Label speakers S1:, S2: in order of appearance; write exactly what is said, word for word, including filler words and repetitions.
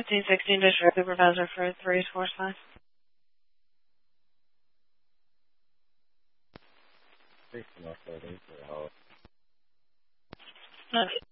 S1: fifteen sixteen District Supervisor for three Force five.
S2: Six North Road, eight for help.
S1: Okay.